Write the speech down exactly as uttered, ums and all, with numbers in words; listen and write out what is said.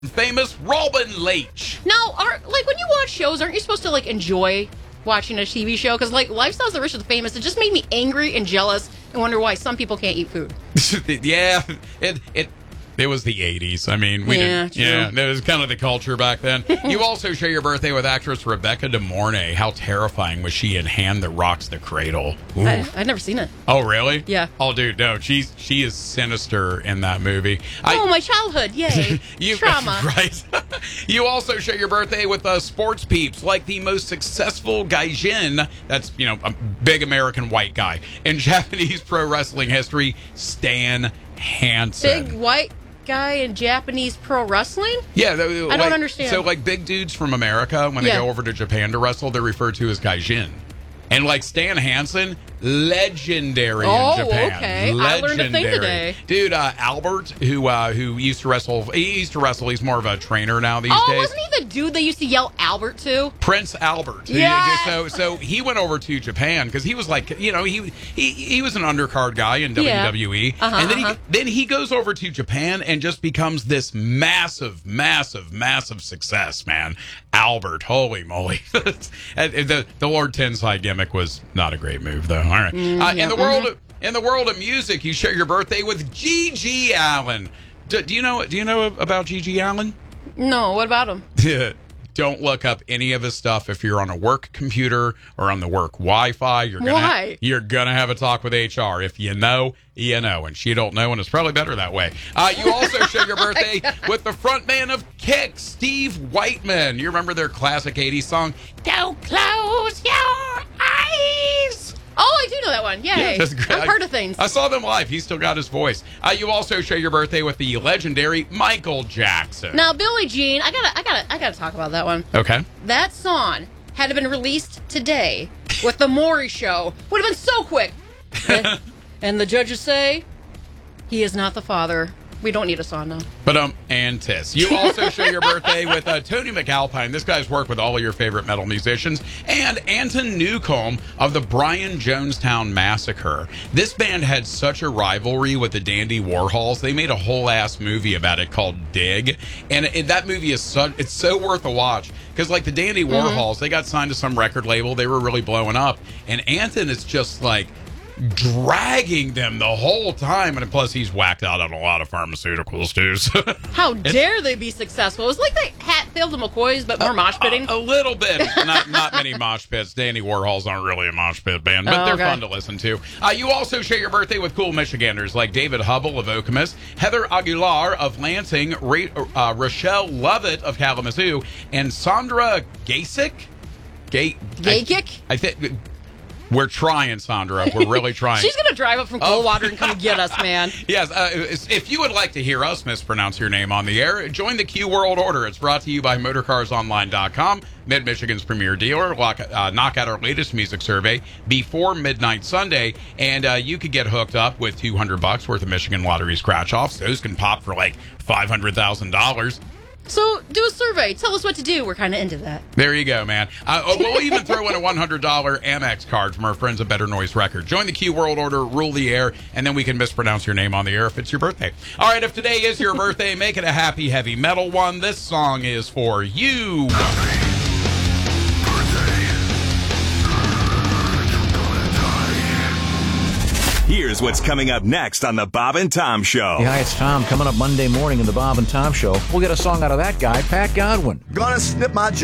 famous Robin Leach. Now, are, like, when you watch shows, aren't you supposed to, like, enjoy watching a T V show? Because, like, Lifestyles of the Rich and the Famous, it just made me angry and jealous and wonder why some people can't eat food. yeah, it it it was the eighties. I mean, we yeah, didn't. Yeah, that was kind of the culture back then. You also share your birthday with actress Rebecca De Mornay. How terrifying was she in Hand That Rocks the Cradle? I, I've never seen it. Oh, really? Yeah. Oh, dude, no, she's she is sinister in that movie. I, oh, my childhood! Yay, you, trauma. Right. You also share your birthday with uh, sports peeps, like the most successful gaijin. That's you know a big American white guy in Japanese pro wrestling history, Stan Hansen. Big white guy in Japanese pro wrestling? Yeah, I like, don't understand. So, like, big dudes from America, when they Yeah. go over to Japan to wrestle, they're referred to as gaijin. And, like, Stan Hansen, legendary Oh, in Japan. okay. I learned a thing Legendary. today. Dude, uh, Albert, who uh, who used to wrestle, he used to wrestle, he's more of a trainer now these Oh, days. wasn't he the dude they used to yell Albert to? Prince Albert. Yes! So, so he went over to Japan because he was like, you know, he he he was an undercard guy in Yeah. W W E, Uh-huh, and then uh-huh. he then he goes over to Japan and just becomes this massive, massive, massive success, man. Albert, holy moly! And the the Lord Tensai gimmick was not a great move, though. All right, Mm, uh, yeah, in the world mhm. of, in the world of music, you share your birthday with Gigi Allen. Do, do you know do you know about Gigi Allen? No, what about him? Don't look up any of his stuff if you're on a work computer or on the work Wi-Fi. You're gonna Why? you're gonna have a talk with H R. If you know, you know, and she don't know, and it's probably better that way. Uh, you also share your birthday with the frontman of Kick, Steve Whiteman. You remember their classic eighties song, "Don't Close Your Eyes." Oh, I do know that one. Yay. Yeah, that's great. I'm part of things. I saw them live. He still got his voice. Uh, you also share your birthday with the legendary Michael Jackson. Now, Billie Jean, I gotta, I gotta, I gotta talk about that one. Okay. That song had it been released today with the Maury Show, would have been so quick. and, and the judges say he is not the father. We don't need a song now. But um, and Tiss. You also share your birthday with uh, Tony McAlpine. This guy's worked with all of your favorite metal musicians, and Anton Newcomb of the Brian Jonestown Massacre. This band had such a rivalry with the Dandy Warhols. They made a whole ass movie about it called Dig, and it, that movie is so it's so worth a watch because like the Dandy Warhols, mm-hmm. they got signed to some record label. They were really blowing up, and Anton is just like dragging them the whole time, and plus he's whacked out on a lot of pharmaceuticals too. So how dare they be successfiul? It's like the Hatfield and McCoys, but more mosh pitting. A, a little bit, not not many mosh pits. Dandy Warhols aren't really a mosh pit band, but oh, they're okay. fun to listen to. Uh, you also share your birthday with cool Michiganders like David Hubble of Okemos, Heather Aguilar of Lansing, Ra- uh, Rochelle Lovett of Kalamazoo, and Sandra Gasick. Gay Gaykick? I, I think. We're trying, Sandra. We're really trying. She's going to drive up from Coldwater oh. and come get us, man. Yes. Uh, if you would like to hear us mispronounce your name on the air, join the Q World Order. It's brought to you by motorcars online dot com, Mid-Michigan's premier dealer. Lock, uh, knock out our latest music survey before midnight Sunday, and uh, you could get hooked up with two hundred bucks worth of Michigan Lottery scratch-offs. Those can pop for like five hundred thousand dollars. So do a survey. Tell us what to do. We're kind of into that. There you go, man. Uh, we'll even throw in a one hundred dollars Amex card from our friends at Better Noise Record. Join the Q World Order, rule the air, and then we can mispronounce your name on the air if it's your birthday. All right, if today is your birthday, make it a happy, heavy metal one. This song is for you. Here's what's coming up next on the Bob and Tom Show. Hey, hi, it's Tom. Coming up Monday morning in the Bob and Tom Show, we'll get a song out of that guy, Pat Godwin. Gonna snip my